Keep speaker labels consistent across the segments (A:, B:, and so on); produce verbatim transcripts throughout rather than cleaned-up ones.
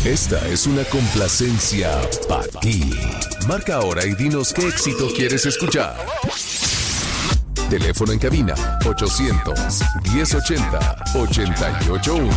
A: Esta es una complacencia para ti. Marca ahora y dinos qué éxito quieres escuchar. Teléfono en cabina ochocientos, diez ochenta, ochenta y ocho uno.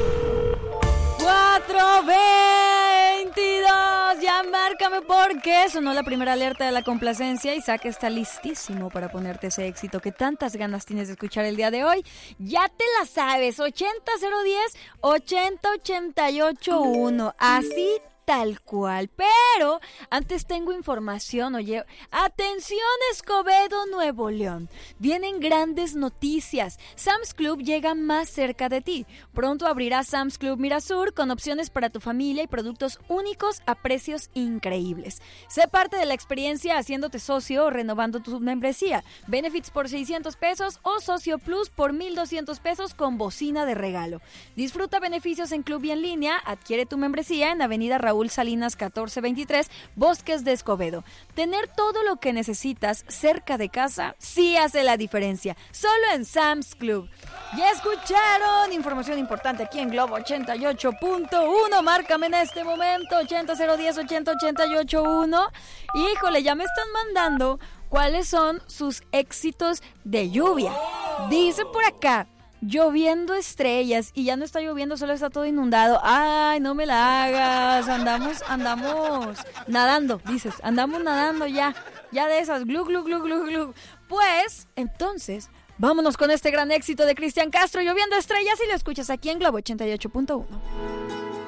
B: cuatro veintidós, ya márcame porque sonó la primera alerta de la complacencia. Isaac está listísimo para ponerte ese éxito que tantas ganas tienes de escuchar el día de hoy. Ya te la sabes, ochenta cero diez, ochenta ochenta y ocho uno, así tal cual. Pero antes tengo información, oye, atención Escobedo, Nuevo León, vienen grandes noticias. Sam's Club llega más cerca de ti. Pronto abrirá Sam's Club Mirasur con opciones para tu familia y productos únicos a precios increíbles. Sé parte de la experiencia haciéndote socio o renovando tu membresía. Benefits por seiscientos pesos o Socio Plus por mil doscientos pesos con bocina de regalo. Disfruta beneficios en club y en línea. Adquiere tu membresía en Avenida Raúl Salinas catorce veintitrés, Bosques de Escobedo. Tener todo lo que necesitas cerca de casa sí hace la diferencia. Solo en Sam's Club. Ya escucharon información importante aquí en Globo ochenta y ocho punto uno. Márcame en este momento ochenta cero diez, ochenta ochenta y ocho uno. Híjole, ya me están mandando cuáles son sus éxitos de lluvia. Dice por acá: lloviendo estrellas, y ya no está lloviendo, solo está todo inundado. Ay, no me la hagas. Andamos, andamos nadando, dices. Andamos nadando ya. Ya de esas. Glu, glu, glu, glu, glu. Pues, entonces, vámonos con este gran éxito de Cristian Castro, Lloviendo estrellas, y lo escuchas aquí en Globo ochenta y ocho punto uno.